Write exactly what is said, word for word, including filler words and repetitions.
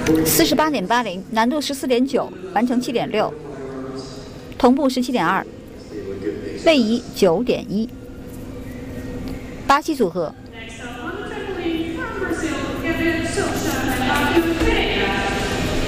四十八点八零，难度十四点九，完成七点六，同步十七点二，位移九点一。巴西组合。 Next up on the trampoline, from Brazil, Kevin Silcha and Matthew Pei.